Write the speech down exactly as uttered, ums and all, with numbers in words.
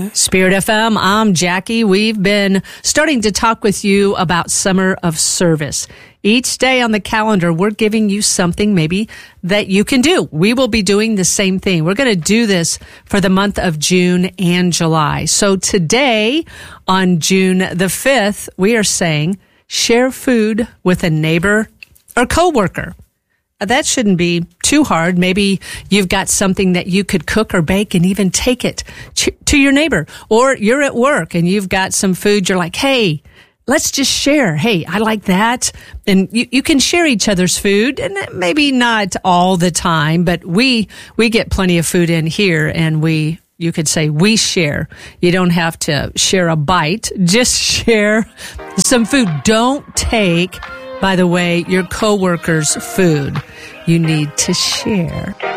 Spirit F M, I'm Jackie. We've been starting to talk with you about Summer of Service. Each day on the calendar, we're giving you something maybe that you can do. We will be doing the same thing. We're going to do this for the month of June and July. So today, on June the fifth, we are saying share food with a neighbor or coworker. That shouldn't be too hard. Maybe you've got something that you could cook or bake and even take it to your neighbor. Or you're at work and you've got some food. You're like, hey, let's just share. Hey, I like that. And you, you can share each other's food, and maybe not all the time, but we we get plenty of food in here, and we you could say we share. You don't have to share a bite. Just share some food. Don't take, by the way, your coworker's food. You need to share.